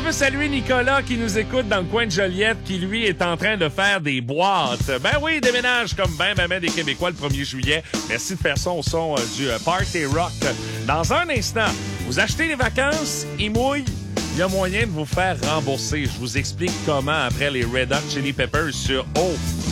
veux saluer Nicolas qui nous écoute dans le coin de Joliette, qui lui est en train de faire des boîtes. Ben oui, déménage comme ben des Québécois le 1er juillet. Merci de faire ça au son du Party Rock. Dans un instant, vous achetez les vacances, il mouille. Il y a moyen de vous faire rembourser. Je vous explique comment après les Red Hot Chili Peppers sur O.